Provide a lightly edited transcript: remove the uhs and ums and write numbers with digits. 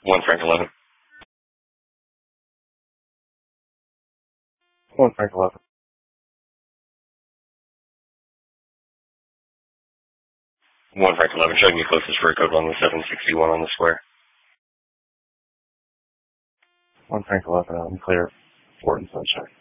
1 Frank 11. 1 Frank 11. 1 Frank 11, showing you closest for a code 1 with 761 on the square. 1 Frank 11, I'm clear. Fort and Sunshine.